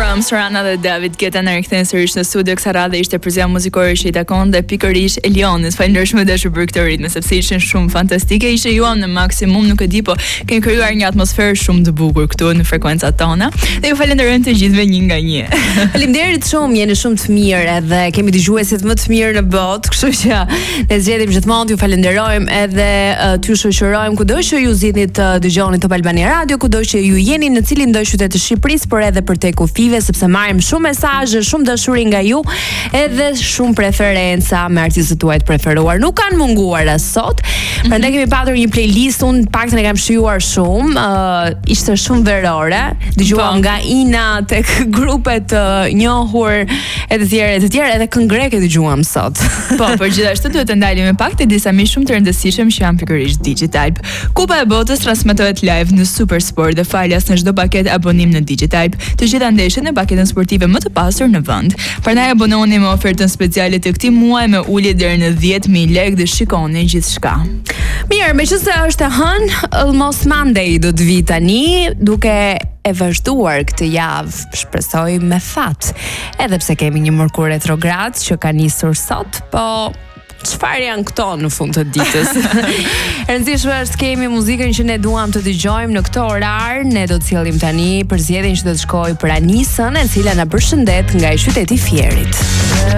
Sorana dhe David Guetta në rikthehen sërish në studio. Kësa radhe ishte përzia muzikore që i takon dhe pikërisht Elionës. Falënderojmë dashur për këtë ritme sepse ishin shumë fantastike. Ishte juam në maksimum, nuk e di, po kemi krijuar një atmosferë shumë të bukur këtu në frekuencat tona. Dhe ju falenderojmë të gjithëve një nga një. Faleminderit shumë, jeni shumë të mirë edhe kemi dëgjuesit më të mirë në botë, kështu që ne zgjedhim gjithmonë t'ju falenderojmë edhe t'ju shoqërojmë kudo që ju zgjidhni të dëgjoni Top Albania Radio, kudo që ju jeni në cilin do qytet të Shqipërisë, por edhe për te kufive, sepse marrim shumë mesazhe, shumë dashuri nga ju, edhe shumë preferenca me artistët tuaj të preferuar. Nuk kanë munguar as sot. Prandaj kemi pasur një playlist, unë paktën e kam shijuar shumë, ishte shumë verore. Dëgjuam nga Ina tek grupe të njohur e të tjerë, edhe këngë greke dëgjuam sot. Po, por gjithashtu duhet të ndalim me pak të disa mi shumë të rëndësishëm që janë pikërisht Digitype. Kupa e botës transmetohet live në Super Sport dhe falas në çdo paketë abonim në Digitype. Të gjitha ndeshjet në paketën sportive më të pasur në vend. Prandaj abononi me ofertën speciale të këtij muaji me ulje deri në 10.000 lekë dhe shikoni gjithçka. Mirë, meqense është e hënë, Almost Monday do të vi tani, duke e vazhduar këtë javë, shpresoj me fat. Edhe pse kemi një mërkur retrograd që ka nisur sot, po çfarë janë këto në fund të ditës? E rëndësishme është kemi muzikën që ne duam të dëgjojmë në këtë orar. Ne do të sillim tani përzgjedhjen që do të shkojë për Anisën, e cila na përshëndet nga qyteti i Fierit.